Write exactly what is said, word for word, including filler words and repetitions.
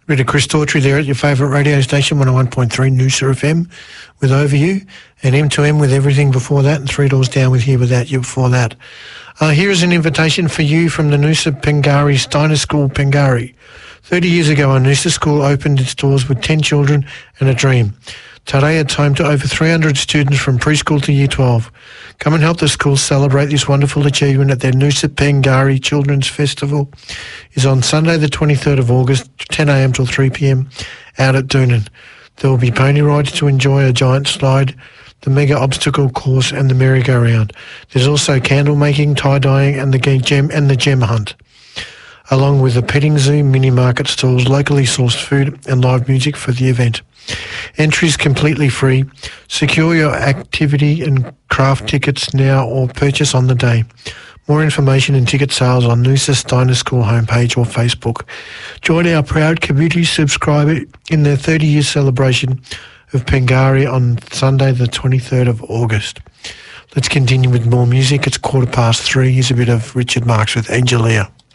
Bit of Chris Daughtry there at your favourite radio station, one oh one point three Noosa F M with Over You, and M two M with Everything before that, and Three Doors Down with Here Without You before that. Uh, here is an invitation for you from the Noosa Pengari Steiner School, Pengari. Thirty years ago, our Noosa school opened its doors with ten children and a dream. Today, it's home to over three hundred students from preschool to year twelve. Come and help the school celebrate this wonderful achievement at their Noosa Pengari Children's Festival. Is on Sunday the twenty-third of August, ten a m till three p m out at Doonan. There will be pony rides to enjoy, a giant slide, the mega obstacle course and the merry-go-round. There's also candle making, tie-dyeing and the gem and the gem hunt, along with a petting zoo, mini market stalls, locally sourced food and live music for the event. Entry is completely free. Secure your activity and craft tickets now or purchase on the day. More information and ticket sales on Noosa Steiner School homepage or Facebook. Join our proud community subscriber in their thirty-year celebration of Pengari on Sunday the twenty-third of August. Let's continue with more music. It's quarter past three. Here's a bit of Richard Marx with Angelia.